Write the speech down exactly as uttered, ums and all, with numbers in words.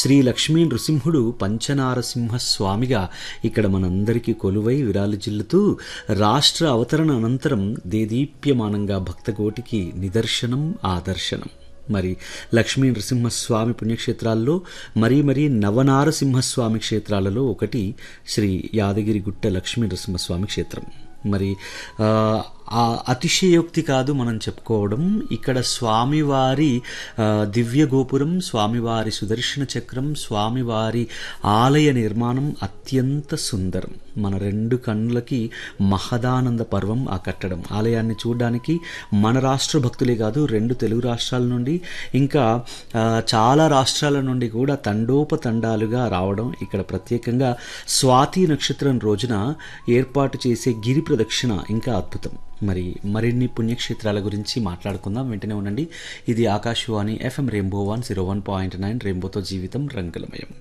శ్రీ లక్ష్మీ నృసింహుడు పంచనారసింహ స్వామిగా ఇక్కడ మనందరికీ కొలువై విరాలిజిల్లుతూ రాష్ట్ర అవతరణ అనంతరం దేదీప్యమానంగా భక్తకోటికి నిదర్శనం ఆదర్శనం. మరి లక్ష్మీ నరసింహస్వామి పుణ్యక్షేత్రాల్లో మరీ మరీ నవనారసింహస్వామి క్షేత్రాలలో ఒకటి శ్రీ యాదగిరిగుట్ట లక్ష్మీ నరసింహస్వామి క్షేత్రం. మరి ఆ అతిశయోక్తి కాదు మనం చెప్పుకోవడం. ఇక్కడ స్వామివారి దివ్య గోపురం, స్వామివారి సుదర్శన చక్రం, స్వామివారి ఆలయ నిర్మాణం అత్యంత సుందరం. మన రెండు కన్నులకి మహదానంద పర్వం ఆ కట్టడం. ఆలయాన్ని చూడడానికి మన రాష్ట్ర భక్తులే కాదు, రెండు తెలుగు రాష్ట్రాల నుండి ఇంకా చాలా రాష్ట్రాల నుండి కూడా తండోపతండాలుగా రావడం. ఇక్కడ ప్రత్యేకంగా స్వాతి నక్షత్రం రోజున ఏర్పాటు చేసే గిరి ప్రదక్షిణ ఇంకా అద్భుతం. మరి మరిన్ని పుణ్యక్షేత్రాల గురించి మాట్లాడుకుందాం. వెంటనే ఉండండి. ఇది Akashvani FM rainbow one zero one point nine రెయిన్బోతో జీవితం రంగులమయం.